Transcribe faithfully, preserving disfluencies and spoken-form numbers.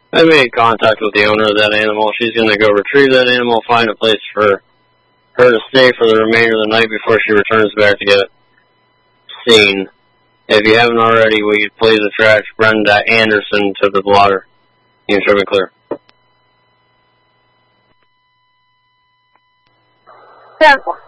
I made contact with the owner of that animal. She's going to go retrieve that animal, find a place for her to stay for the remainder of the night before she returns back to get it seen. If you haven't already, will you please attract Brenda Anderson to the blotter? You should be clear. Careful.